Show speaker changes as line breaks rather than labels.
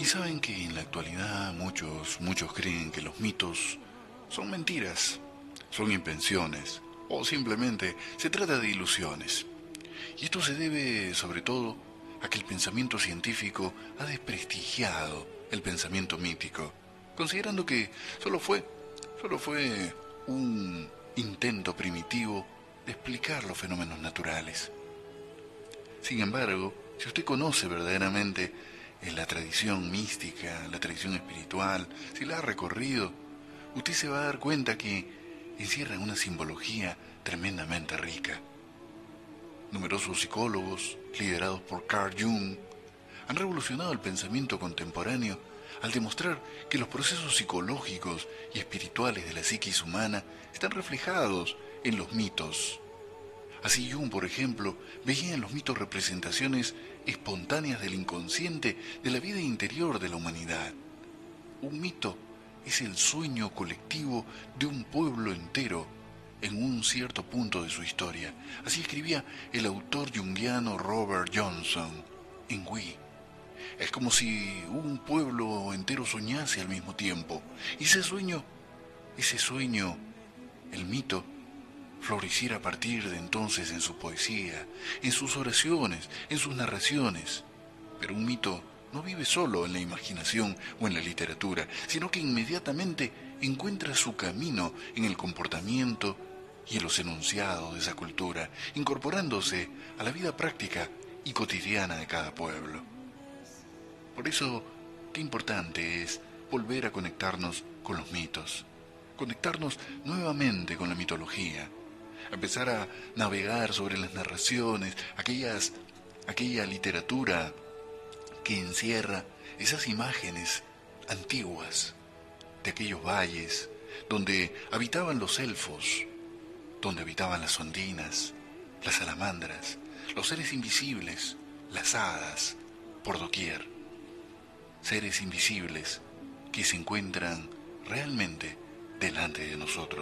Y saben que en la actualidad muchos creen que los mitos son mentiras, son invenciones o simplemente se trata de ilusiones. Y esto se debe sobre todo a que el pensamiento científico ha desprestigiado el pensamiento mítico, considerando que solo fue un intento primitivo de explicar los fenómenos naturales. Sin embargo, si usted conoce verdaderamente la tradición mística, la tradición espiritual, si la ha recorrido, usted se va a dar cuenta que encierra una simbología tremendamente rica. Numerosos psicólogos, liderados por Carl Jung, han revolucionado el pensamiento contemporáneo al demostrar que los procesos psicológicos y espirituales de la psiquis humana están reflejados en los mitos. Así Jung, por ejemplo, veía en los mitos representaciones espontáneas del inconsciente de la vida interior de la humanidad. Un mito es el sueño colectivo de un pueblo entero en un cierto punto de su historia. Así escribía el autor junguiano Robert Johnson en We. Es como si un pueblo entero soñase al mismo tiempo. Y ese sueño, el mito, floreciera a partir de entonces en su poesía, en sus oraciones, en sus narraciones. Pero un mito no vive solo en la imaginación o en la literatura, sino que inmediatamente encuentra su camino en el comportamiento y en los enunciados de esa cultura, incorporándose a la vida práctica y cotidiana de cada pueblo. Por eso, qué importante es volver a conectarnos con los mitos, conectarnos nuevamente con la mitología, empezar a navegar sobre las narraciones, aquella literatura que encierra esas imágenes antiguas de aquellos valles donde habitaban los elfos, donde habitaban las ondinas, las salamandras, los seres invisibles, las hadas, por doquier. Seres invisibles que se encuentran realmente delante de nosotros.